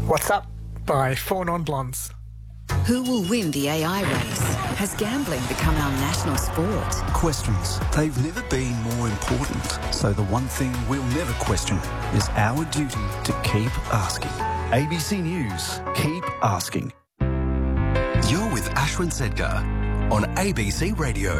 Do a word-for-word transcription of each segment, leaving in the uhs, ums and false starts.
What's Up by Four Non-Blondes. Who will win the A I race? Has gambling become our national sport? Questions. They've never been more important. So the one thing we'll never question is our duty to keep asking. A B C News. Keep asking. You're with Ashwin Sedgar on A B C Radio.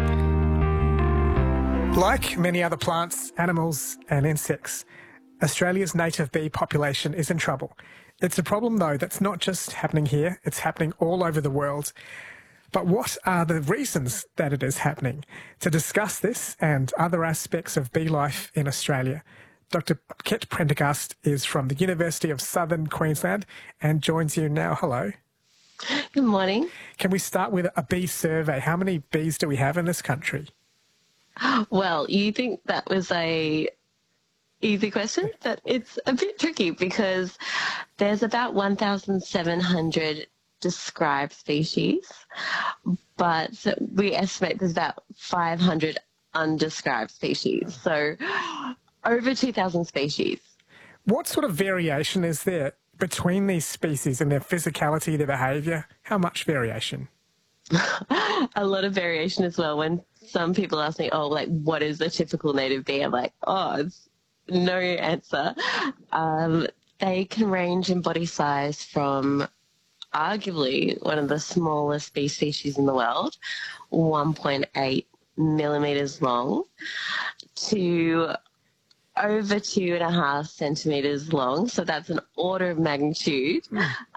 Like many other plants, animals and insects, Australia's native bee population is in trouble. It's a problem, though, that's not just happening here, it's happening all over the world. But what are the reasons that it is happening? To discuss this and other aspects of bee life in Australia, Doctor Kit Prendergast is from the University of Southern Queensland and joins you now. Hello. Good morning. Can we start with a bee survey? How many bees do we have in this country? Well, you think that was a easy question, but it's a bit tricky because there's about one thousand seven hundred described species, but we estimate there's about five hundred undescribed species, so over two thousand species. What sort of variation is there between these species in their physicality, their behaviour? How much variation? A lot of variation as well. When some people ask me, oh, like, what is a typical native bee? I'm like, oh, it's no answer. Um, they can range in body size from arguably one of the smallest bee species in the world, one point eight millimetres long, to over two and a half centimetres long. So that's an order of magnitude